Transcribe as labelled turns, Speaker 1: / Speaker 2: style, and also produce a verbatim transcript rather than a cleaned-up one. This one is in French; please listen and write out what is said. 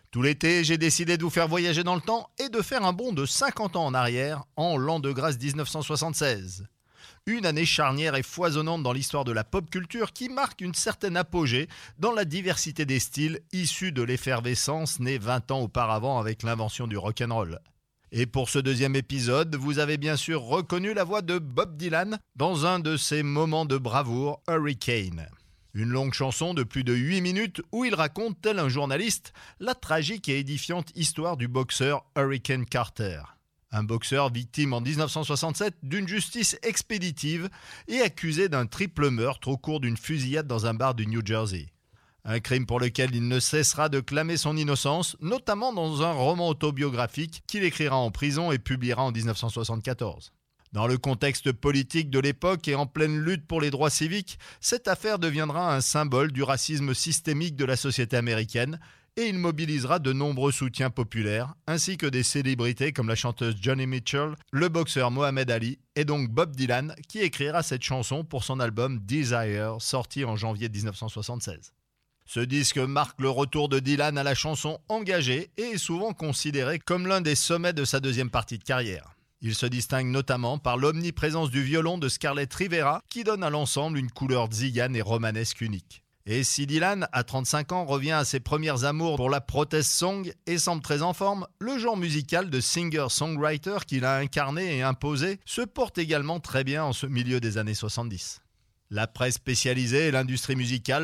Speaker 1: Tout l'été, j'ai décidé de vous faire voyager dans le temps et de faire un bond de cinquante ans en arrière, en l'an de grâce dix-neuf cent soixante-seize. Une année charnière et foisonnante dans l'histoire de la pop culture qui marque une certaine apogée dans la diversité des styles issus de l'effervescence née vingt ans auparavant avec l'invention du rock'n'roll. Et pour ce deuxième épisode, vous avez bien sûr reconnu la voix de Bob Dylan dans un de ses moments de bravoure, Hurricane. Une longue chanson de plus de huit minutes où il raconte, tel un journaliste, la tragique et édifiante histoire du boxeur Hurricane Carter. Un boxeur victime en dix-neuf cent soixante-sept d'une justice expéditive et accusé d'un triple meurtre au cours d'une fusillade dans un bar du New Jersey. Un crime pour lequel il ne cessera de clamer son innocence, notamment dans un roman autobiographique qu'il écrira en prison et publiera en dix-neuf cent soixante-quatorze. Dans le contexte politique de l'époque et en pleine lutte pour les droits civiques, cette affaire deviendra un symbole du racisme systémique de la société américaine et il mobilisera de nombreux soutiens populaires, ainsi que des célébrités comme la chanteuse Joni Mitchell, le boxeur Mohamed Ali et donc Bob Dylan qui écrira cette chanson pour son album Desire, sorti en janvier dix-neuf cent soixante-seize. Ce disque marque le retour de Dylan à la chanson engagée et est souvent considéré comme l'un des sommets de sa deuxième partie de carrière. Il se distingue notamment par l'omniprésence du violon de Scarlett Rivera qui donne à l'ensemble une couleur tzigane et romanesque unique. Et si Dylan, à trente-cinq ans, revient à ses premières amours pour la protest song et semble très en forme, le genre musical de singer-songwriter qu'il a incarné et imposé se porte également très bien en ce milieu des années soixante-dix. La presse spécialisée et l'industrie musicale